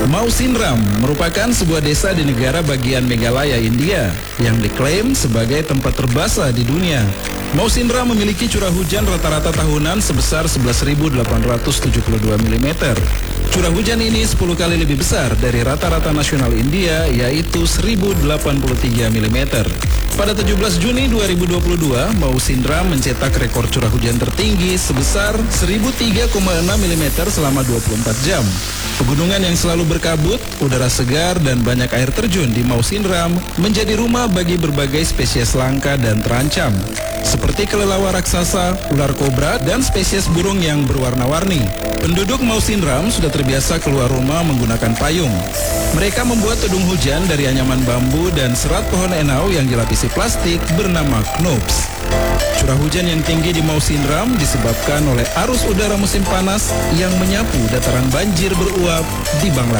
Mausinram merupakan sebuah desa di negara bagian Meghalaya, India, yang diklaim sebagai tempat terbasah di dunia. Mausinram memiliki curah hujan rata-rata tahunan sebesar 11.872 mm. Curah hujan ini 10 kali lebih besar dari rata-rata nasional India, yaitu 1.083 mm. Pada 17 Juni 2022, Mausinram mencetak rekor curah hujan tertinggi sebesar 1.003,6 mm selama 24 jam. Pegunungan yang selalu berkabut, udara segar, dan banyak air terjun di Mausinram menjadi rumah bagi berbagai spesies langka dan terancam, seperti kelelawar raksasa, ular kobra, dan spesies burung yang berwarna-warni. Penduduk Mausinram sudah terbiasa keluar rumah menggunakan payung. Mereka membuat tedung hujan dari anyaman bambu dan serat pohon enau yang dilapisi plastik bernama knoops. Curah hujan yang tinggi di Mausinram disebabkan oleh arus udara musim panas yang menyapu dataran banjir beruap di Bangladesh.